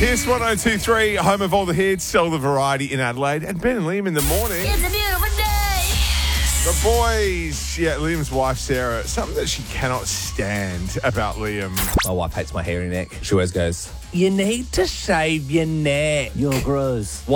Kiss 102.3, home of all the hits, sell the variety in Adelaide, and Ben and Liam in the morning. It's a beautiful day. The boys, Liam's wife Sarah, something that she cannot stand about Liam. My wife hates my hairy neck. She always goes, "You need to shave your neck." You're gross.